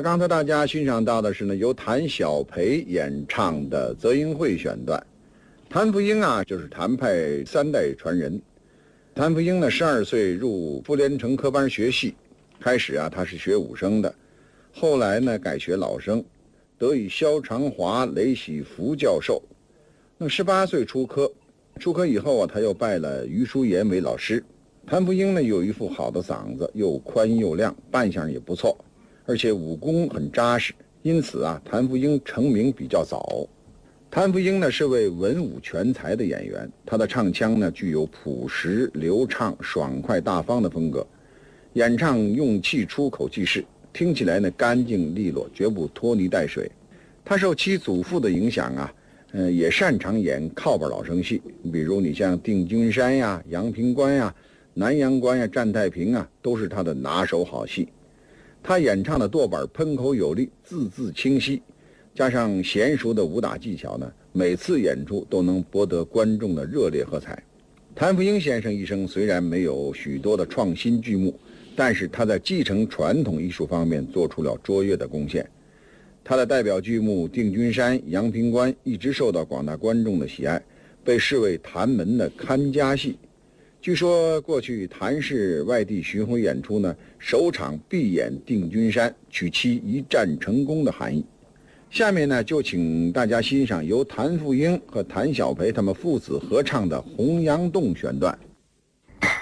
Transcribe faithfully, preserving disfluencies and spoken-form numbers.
刚才大家欣赏到的是呢，由谭小培演唱的《泽英会》选段。谭福英啊，就是谭派三代传人。谭福英呢，十二岁入傅连成科班学戏，开始啊，他是学武生的，后来呢，改学老生，得以萧长华、雷喜福教授。那么十八岁出科，出科以后啊，他又拜了余叔岩为老师。谭福英呢，有一副好的嗓子，又宽又亮，扮相也不错，而且武功很扎实，因此啊，谭福英成名比较早。谭福英呢是位文武全才的演员，他的唱腔呢具有朴实流畅、爽快大方的风格，演唱用气出口即逝，听起来呢干净利落，绝不拖泥带水。他受其祖父的影响啊，呃，也擅长演靠本老生戏，比如你像定军山呀、阳平关呀、南阳关呀、战太平啊，都是他的拿手好戏。他演唱的舵板喷口有力，字字清晰，加上娴熟的武打技巧呢，每次演出都能博得观众的热烈喝彩。谭福英先生一生虽然没有许多的创新剧目，但是他在继承传统艺术方面做出了卓越的贡献。他的代表剧目《定军山》《阳平关》一直受到广大观众的喜爱，被视为谭门的看家戏。据说过去谭氏外地巡回演出呢，首场必演定军山，取其一战成功的含义。下面呢，就请大家欣赏由谭福英和谭小培他们父子合唱的《洪阳洞》选段。